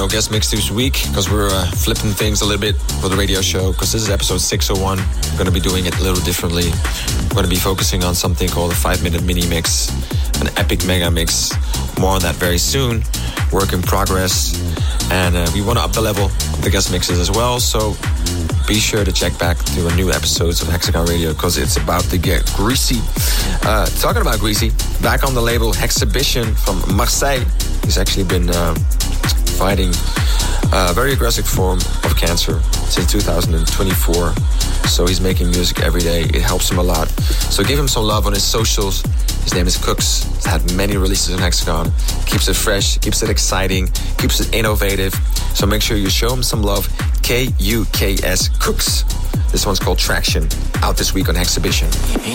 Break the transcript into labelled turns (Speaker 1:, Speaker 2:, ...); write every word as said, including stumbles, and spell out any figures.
Speaker 1: no guest mix this week because we're uh, flipping things a little bit for the radio show, because this is episode six oh one. We're going to be doing it a little differently. We're going to be focusing on something called a five-minute mini mix, an epic mega mix. More on that very soon. Work in progress. And uh, we want to up the level of the guest mixes as well, so be sure to check back to our new episodes of Hexagon Radio, because it's about to get greasy. Uh, talking about greasy, back on the label Hexhibition from Marseille. He's actually been uh, fighting a very aggressive form of cancer since two thousand twenty-four. So he's making music every day. It helps him a lot. So give him some love on his socials. His name is Cooks. He's had many releases in Hexagon. Keeps it fresh, keeps it exciting, keeps it innovative. So make sure you show him some love. K U K S Cooks. This one's called Traction. Out this week on Hexhibition.